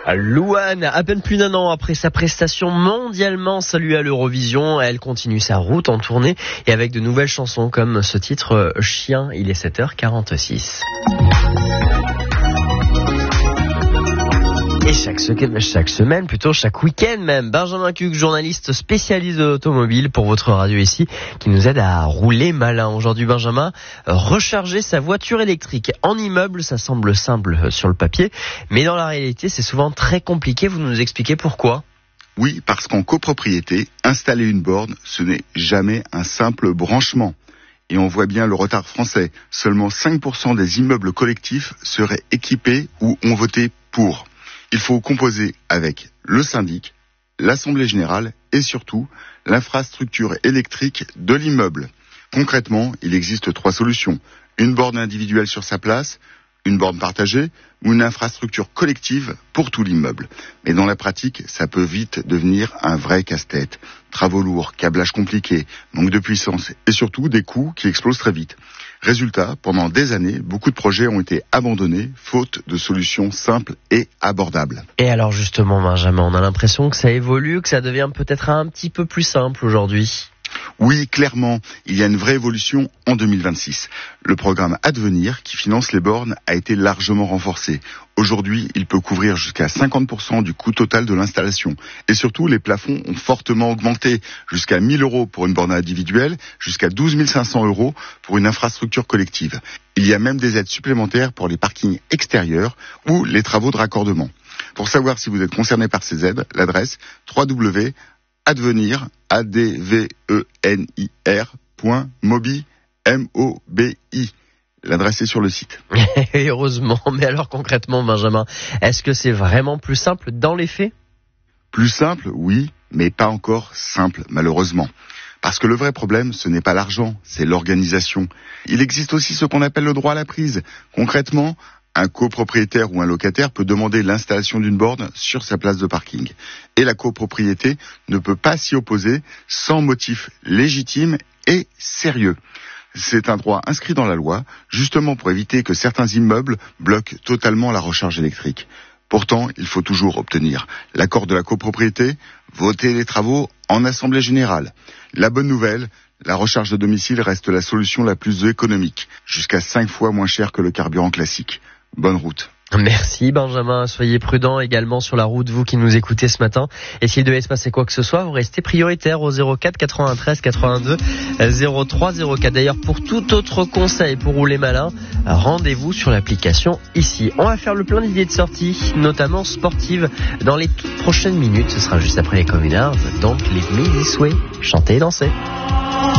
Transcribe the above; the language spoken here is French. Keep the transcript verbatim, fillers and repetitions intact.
Louane, à peine plus d'un an après sa prestation mondialement saluée à l'Eurovision, elle continue sa route en tournée et avec de nouvelles chansons comme ce titre Chien, il est sept heures quarante-six. Et chaque, chaque semaine, plutôt chaque week-end même, Benjamin Cuc, journaliste spécialiste de l'automobile pour votre radio ici, qui nous aide à rouler malin. Aujourd'hui, Benjamin, recharger sa voiture électrique en immeuble, ça semble simple sur le papier, mais dans la réalité, c'est souvent très compliqué. Vous nous expliquez pourquoi ? Oui, parce qu'en copropriété, installer une borne, ce n'est jamais un simple branchement. Et on voit bien le retard français. Seulement cinq pour cent des immeubles collectifs seraient équipés ou ont voté pour. Il faut composer avec le syndic, l'assemblée générale et surtout l'infrastructure électrique de l'immeuble. Concrètement, il existe trois solutions. Une borne individuelle sur sa place, une borne partagée ou une infrastructure collective pour tout l'immeuble. Mais dans la pratique, ça peut vite devenir un vrai casse-tête. Travaux lourds, câblage compliqué, manque de puissance et surtout des coûts qui explosent très vite. Résultat, pendant des années, beaucoup de projets ont été abandonnés, faute de solutions simples et abordables. Et alors justement, Benjamin, on a l'impression que ça évolue, que ça devient peut-être un petit peu plus simple aujourd'hui. Oui, clairement, il y a une vraie évolution en deux mille vingt-six. Le programme Advenir, qui finance les bornes, a été largement renforcé. Aujourd'hui, il peut couvrir jusqu'à cinquante pour cent du coût total de l'installation. Et surtout, les plafonds ont fortement augmenté, jusqu'à mille euros pour une borne individuelle, jusqu'à douze mille cinq cents euros pour une infrastructure collective. Il y a même des aides supplémentaires pour les parkings extérieurs ou les travaux de raccordement. Pour savoir si vous êtes concerné par ces aides, l'adresse w w w point advenir, A D V E N I R, point mobi, M O B I. L'adresse est sur le site. Et heureusement, mais alors concrètement, Benjamin, est-ce que c'est vraiment plus simple dans les faits ? Plus simple, oui, mais pas encore simple, malheureusement. Parce que le vrai problème, ce n'est pas l'argent, c'est l'organisation. Il existe aussi ce qu'on appelle le droit à la prise. Concrètement, un copropriétaire ou un locataire peut demander l'installation d'une borne sur sa place de parking. Et la copropriété ne peut pas s'y opposer sans motif légitime et sérieux. C'est un droit inscrit dans la loi, justement pour éviter que certains immeubles bloquent totalement la recharge électrique. Pourtant, il faut toujours obtenir l'accord de la copropriété, voter les travaux en assemblée générale. La bonne nouvelle, la recharge à domicile reste la solution la plus économique, jusqu'à cinq fois moins chère que le carburant classique. Bonne route. Merci Benjamin, soyez prudents également sur la route, vous qui nous écoutez ce matin. Et s'il devait se passer quoi que ce soit, vous restez prioritaire au zéro quatre quatre-vingt-treize quatre-vingt-deux zéro trois zéro quatre. D'ailleurs, pour tout autre conseil pour rouler malin, rendez-vous sur l'application ici. On va faire le plein d'idées de sortie, notamment sportives, dans les toutes prochaines minutes. Ce sera juste après les communards, donc les Midi Sway, chanter et danser.